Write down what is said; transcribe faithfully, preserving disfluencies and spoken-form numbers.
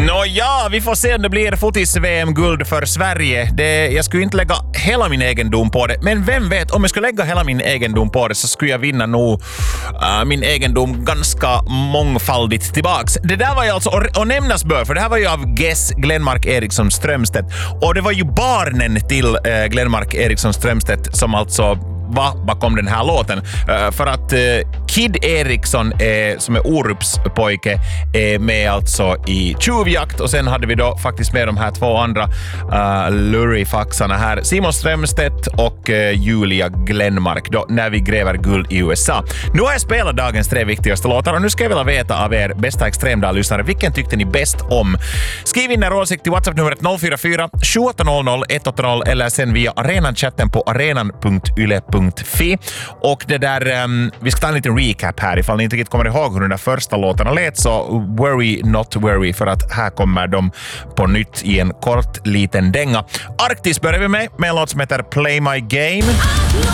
Nå ja, vi får se om det blir fotis-V M-guld för Sverige. Det, jag skulle inte lägga hela min egendom på det, men vem vet, om jag skulle lägga hela min egendom på det så skulle jag vinna nog uh, min egendom ganska mångfaldigt tillbaks. Det där var ju alltså, och, och nämnas bör, för det här var ju av Guess Glenmark Eriksson Strömstedt, och det var ju barnen till uh, Glenmark Eriksson Strömstedt som alltså var bakom den här låten. Uh, för att uh, Kid Eriksson, är, som är Orups pojke, är med alltså i Tjuvjakt, och sen hade vi då faktiskt med de här två andra uh, lurifaxarna här. Simon Strömstedt och uh, Julia Glenmark då, när vi gräver guld i U S A. Nu har jag spelat dagens tre viktigaste låtar, och nu ska jag vilja veta av er bästa extremdag-lyssnare, vilken tyckte ni bäst om? Skriv in er åsikt till WhatsApp-numret noll fyra fyra sju åtta noll noll ett åtta noll eller sen via arenan-chatten på arenan punkt yle punkt fi. Och det där, um, vi ska ta en liten recap här ifall ni inte riktigt kommer ihåg hur den där första låtarna lät, så worry not worry, för att här kommer de på nytt i en kort liten dänga. Arktis börjar vi med med en låt som heter Play My Game.